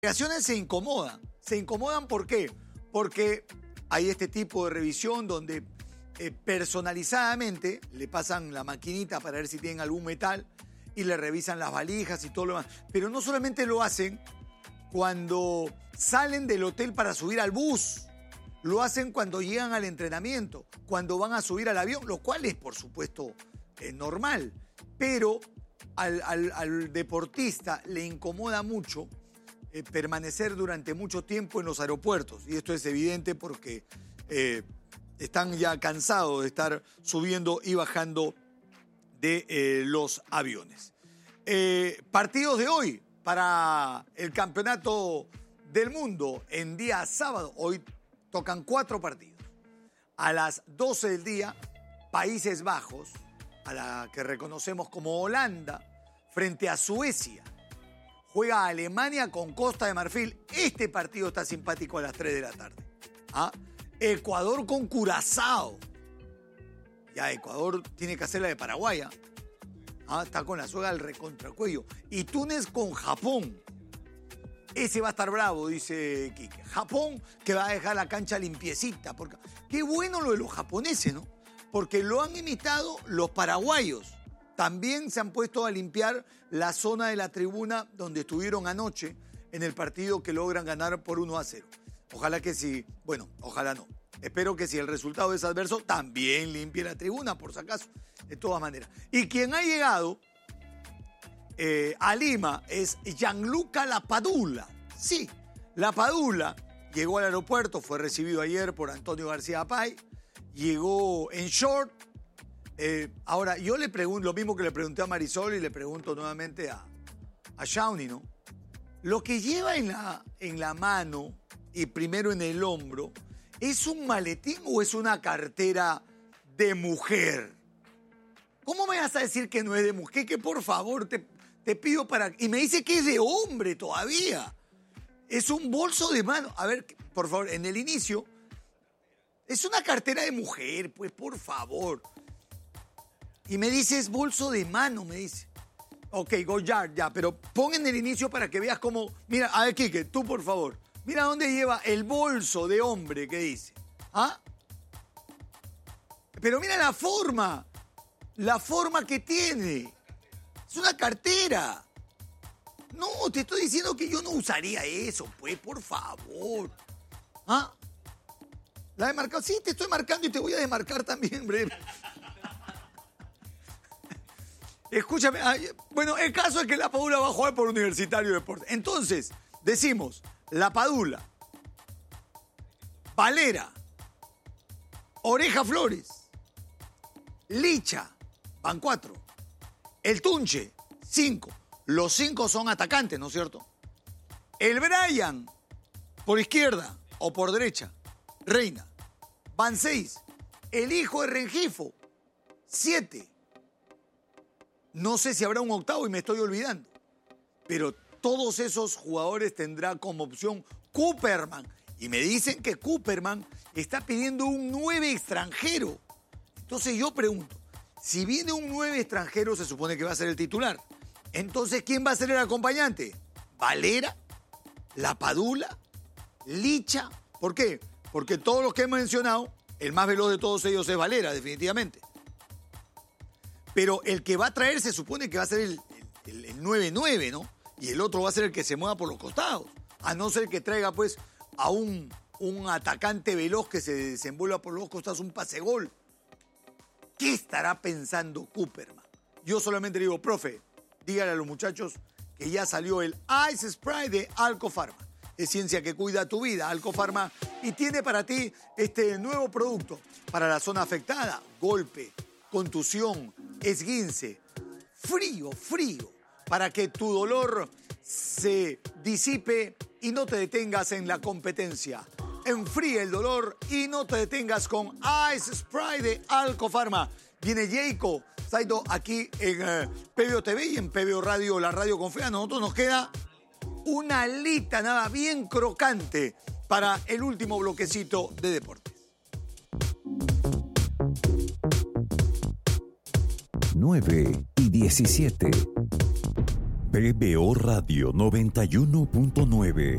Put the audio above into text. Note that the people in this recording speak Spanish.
Delegaciones se incomodan ¿por qué? Porque hay este tipo de revisión donde personalizadamente le pasan la maquinita para ver si tienen algún metal y le revisan las valijas y todo lo demás. Pero no solamente lo hacen cuando salen del hotel para subir al bus, lo hacen cuando llegan al entrenamiento, cuando van a subir al avión, lo cual es, por supuesto, normal. Pero al deportista le incomoda mucho permanecer durante mucho tiempo en los aeropuertos. Y esto es evidente porque están ya cansados de estar subiendo y bajando de los aviones. Partidos de hoy para el Campeonato del Mundo en día sábado. Hoy tocan 4 partidos. A las 12 del día, Países Bajos, a la que reconocemos como Holanda, frente a Suecia. Juega Alemania con Costa de Marfil. Este partido está simpático a las 3 de la tarde. ¿Ah? Ecuador con Curazao. Ya Ecuador tiene que hacer la de Paraguay. ¿Ah? Está con la soga al recontracuello. Y Túnez con Japón. Ese va a estar bravo, dice Quique. Japón que va a dejar la cancha limpiecita. Porque... Qué bueno lo de los japoneses, ¿no? Porque lo han imitado los paraguayos. También se han puesto a limpiar la zona de la tribuna donde estuvieron anoche en el partido que logran ganar por 1-0. Ojalá que sí, bueno, ojalá no. Espero que si el resultado es adverso, también limpie la tribuna, por si acaso, de todas maneras. Y quien ha llegado a Lima es Gianluca Lapadula. Sí, Lapadula llegó al aeropuerto, fue recibido ayer por Antonio García Pay, llegó en short. Ahora, yo le pregunto, lo mismo que le pregunté a Marisol y le pregunto nuevamente a Shawnee, ¿no? Lo que lleva en la mano y primero en el hombro, ¿es un maletín o es una cartera de mujer? ¿Cómo me vas a decir que no es de mujer? Que por favor te pido para... Y me dice que es de hombre todavía. Es un bolso de mano. A ver, por favor, en el inicio, es una cartera de mujer, pues por favor. Y me dice, es bolso de mano, me dice. Ok, Goyard, ya, pero pon en el inicio para que veas cómo... Mira, a ver, Quique, tú por favor. Mira dónde lleva el bolso de hombre que dice. ¿Ah? Pero mira la forma que tiene. Es una cartera. No, te estoy diciendo que yo no usaría eso, pues, por favor. ¿Ah? ¿La he marcado? Sí, te estoy marcando y te voy a desmarcar también, breve. Escúchame, bueno, el caso es que Lapadula va a jugar por Universitario de Deportes. Entonces, decimos, Lapadula, Valera, Oreja Flores, Licha, van 4. El Tunche, 5. Los 5 son atacantes, ¿no es cierto? El Brian, por izquierda o por derecha, Reina, van 6. El hijo de Rengifo, 7. No sé si habrá un octavo y me estoy olvidando. Pero todos esos jugadores tendrán como opción Cooperman. Y me dicen que Cooperman está pidiendo un 9 extranjero. Entonces yo pregunto, si viene un 9 extranjero se supone que va a ser el titular. Entonces, ¿quién va a ser el acompañante? ¿Valera? ¿Lapadula? ¿Licha? ¿Por qué? Porque todos los que he mencionado, el más veloz de todos ellos es Valera, definitivamente. Pero el que va a traer se supone que va a ser el 9-9, ¿no? Y el otro va a ser el que se mueva por los costados. A no ser que traiga, pues, a un atacante veloz que se desenvuelva por los costados, un pase-gol. ¿Qué estará pensando Cooperman? Yo solamente le digo, profe, dígale a los muchachos que ya salió el Ice Spray de Alcofarma. Es ciencia que cuida tu vida, Alcofarma. Y tiene para ti este nuevo producto para la zona afectada. Golpe, contusión, esguince, frío, para que tu dolor se disipe y no te detengas en la competencia. Enfríe el dolor y no te detengas con Ice Spray de Alcofarma. Viene Jayco Saito aquí en PBO TV y en PBO Radio, la radio con fe. A nosotros nos queda una alita nada bien crocante para el último bloquecito de deportes. 9:17. PBO Radio 91.9.